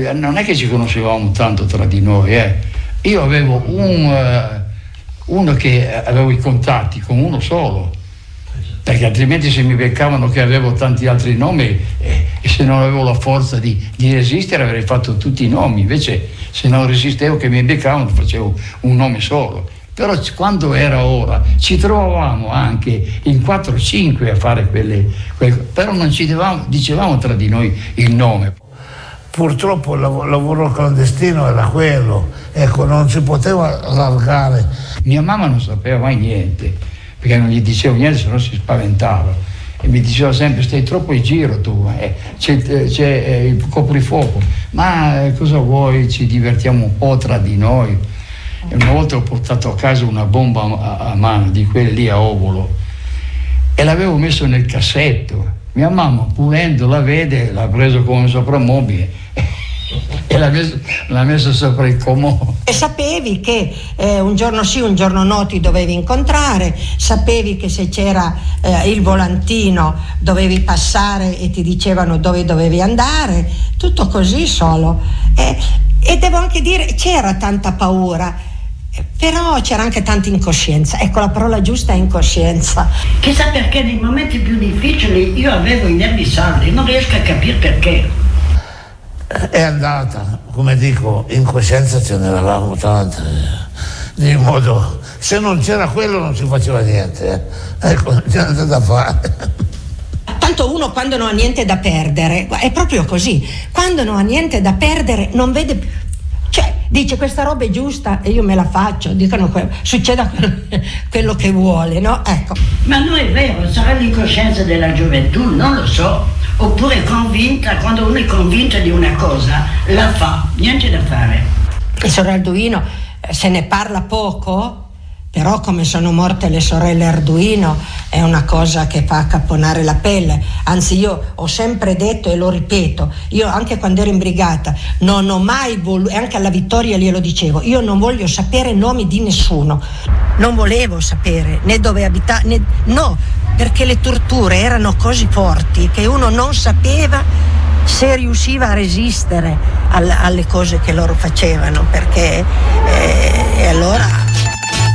non è che ci conoscevamo tanto tra di noi, Io avevo uno che avevo i contatti con uno solo, perché altrimenti se mi beccavano che avevo tanti altri nomi e se non avevo la forza di resistere avrei fatto tutti i nomi. Invece se non resistevo che mi beccavano facevo un nome solo. Però quando era ora ci trovavamo anche in 4-5 a fare però non ci dicevamo tra di noi il nome. Purtroppo il lavoro clandestino era quello, ecco, non si poteva allargare. Mia mamma non sapeva mai niente, perché non gli dicevo niente, se no si spaventava. E mi diceva sempre: stai troppo in giro tu, c'è il coprifuoco. Ma cosa vuoi? Ci divertiamo un po' tra di noi. E una volta ho portato a casa una bomba a mano, di quelle lì a ovolo, e l'avevo messo nel cassetto. Mia mamma, pulendo, la vede, l'ha preso come soprammobile e l'ha messo sopra il comodo. E sapevi che un giorno sì, un giorno no ti dovevi incontrare, sapevi che se c'era il volantino dovevi passare e ti dicevano dove dovevi andare, tutto così solo. E devo anche dire, c'era tanta paura, però c'era anche tanta incoscienza. Ecco, la parola giusta è incoscienza. Chissà perché nei momenti più difficili io avevo i nervi saldi, non riesco a capire perché. È andata, come dico, in coscienza ce ne eravamo tante, di modo, se non c'era quello non si faceva niente, ecco, non c'è niente da fare. Tanto uno quando non ha niente da perdere, è proprio così, quando non ha niente da perdere non vede più, cioè dice questa roba è giusta e io me la faccio, dicono succeda quello che vuole, no? Ecco. Ma non è vero, sarà l'incoscienza della gioventù, non lo so, oppure convinta, quando uno è convinto di una cosa la fa, niente da fare. Il sorelle Arduino se ne parla poco, però come sono morte le sorelle Arduino è una cosa che fa accapponare la pelle. Anzi, io ho sempre detto e lo ripeto, io anche quando ero in brigata non ho mai voluto, e anche alla Vittoria glielo dicevo, io non voglio sapere nomi di nessuno, non volevo sapere né dove abitare, né, no, perché le torture erano così forti che uno non sapeva se riusciva a resistere alle cose che loro facevano, perché e allora